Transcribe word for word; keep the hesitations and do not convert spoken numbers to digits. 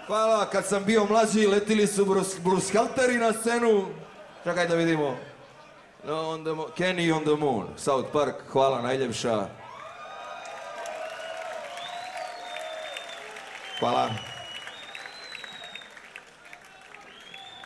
Hvala, kad sam bio mlađi, letili su Bluescalteri na scenu. Čekaj da vidimo. No, on the Kenny on the Moon, South Park, hvala najljepša. Hvala.